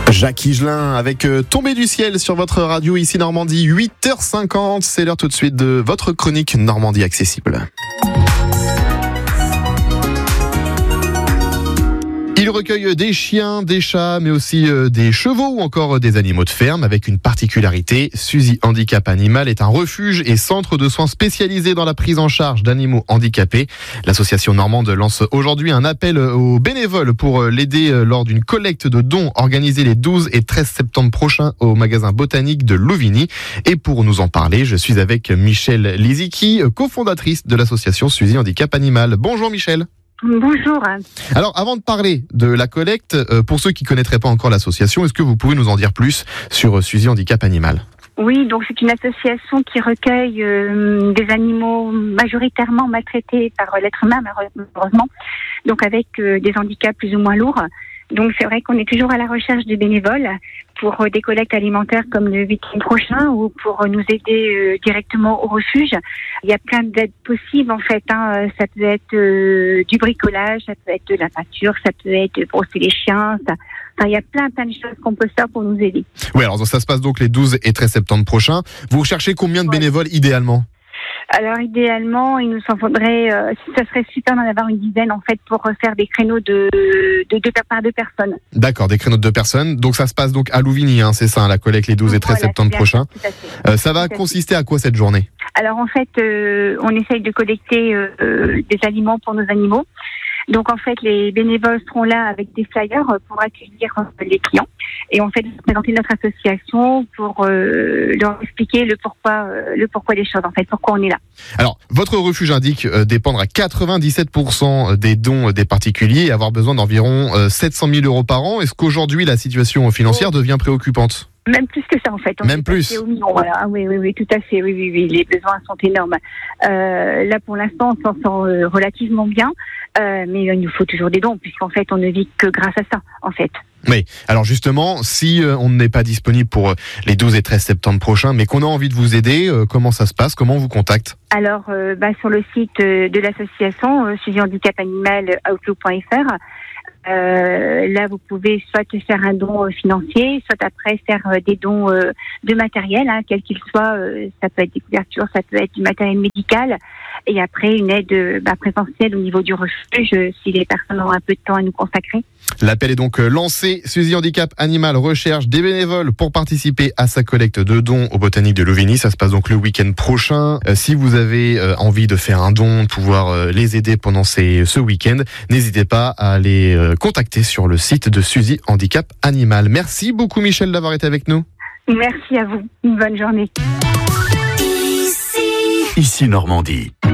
Jacques Higelin avec Tombé du ciel sur votre radio ici Normandie, 8h50, c'est l'heure tout de suite de votre chronique Normandie accessible. Il recueille des chiens, des chats, mais aussi des chevaux ou encore des animaux de ferme avec une particularité. Suzy Handicap Animal est un refuge et centre de soins spécialisé dans la prise en charge d'animaux handicapés. L'association normande lance aujourd'hui un appel aux bénévoles pour l'aider lors d'une collecte de dons organisée les 12 et 13 septembre prochains au magasin botanique de Louvigny. Et pour nous en parler, je suis avec Michèle Lisicki, cofondatrice de l'association Suzy Handicap Animal. Bonjour Michèle. Bonjour. Alors, avant de parler de la collecte, pour ceux qui ne connaîtraient pas encore l'association, est-ce que vous pouvez nous en dire plus sur Suzy Handicap Animal ? Oui, donc c'est une association qui recueille des animaux majoritairement maltraités par l'être humain, malheureusement, donc avec des handicaps plus ou moins lourds. Donc c'est vrai qu'on est toujours à la recherche de bénévoles pour des collectes alimentaires comme le week-end prochain ou pour nous aider directement au refuge. Il y a plein d'aides possibles en fait. Ça peut être du bricolage, ça peut être de la peinture, ça peut être brosser les chiens. Il y a plein de choses qu'on peut faire pour nous aider. Oui, alors ça se passe donc les 12 et 13 septembre prochains. Vous recherchez combien de bénévoles idéalement ? Alors idéalement, il nous en faudrait, ça serait super d'en avoir une dizaine en fait pour faire des créneaux de 2 par 2 personnes. D'accord, des créneaux de 2 personnes. Donc ça se passe donc à Louvigny, c'est ça, la collecte les 12 et 13 septembre prochains. Ça va consister à quoi cette journée ? Alors en fait, on essaye de collecter des aliments pour nos animaux. Donc en fait, les bénévoles seront là avec des flyers pour accueillir les clients et en fait présenter notre association pour leur expliquer le pourquoi des choses, en fait, pourquoi on est là. Alors, votre refuge indique dépendre à 97% des dons des particuliers et avoir besoin d'environ 700 000 euros par an. Est-ce qu'aujourd'hui la situation financière devient préoccupante ? Même plus que ça, en fait. Même plus. Voilà. Oui, tout à fait. Oui. Les besoins sont énormes. Là, pour l'instant, on s'en sort relativement bien. Mais il nous faut toujours des dons, puisqu'en fait, on ne vit que grâce à ça, en fait. Oui. Alors justement, si on n'est pas disponible pour les 12 et 13 septembre prochains, mais qu'on a envie de vous aider, comment ça se passe ? Comment on vous contacte ? Alors, sur le site de l'association, Suzy Handicap Animal, outlook.fr, là, vous pouvez soit faire un don financier, soit après faire des dons de matériel, quel qu'il soit. Ça peut être des couvertures, ça peut être du matériel médical. Et après, une aide présentielle au niveau du refuge, si les personnes ont un peu de temps à nous consacrer. L'appel est donc lancé. Suzy Handicap Animal recherche des bénévoles pour participer à sa collecte de dons au Botanique de Louvigny. Ça se passe donc le week-end prochain. Si vous avez envie de faire un don, de pouvoir les aider pendant ce week-end, n'hésitez pas à les contacter sur le site de Suzy Handicap Animal. Merci beaucoup Michèle d'avoir été avec nous. Merci à vous. Une bonne journée. Ici Normandie.